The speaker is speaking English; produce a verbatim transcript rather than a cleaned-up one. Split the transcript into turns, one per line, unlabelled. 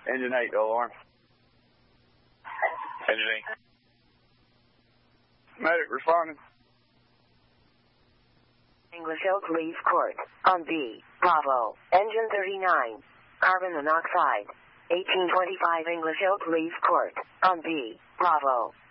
Engine eight, alarm.
Engine eight.
Medic responding.
English Hill Police Court. On B. Bravo. Engine thirty-nine. Carbon monoxide. eighteen twenty-five English Hill Police Court. On B. Bravo.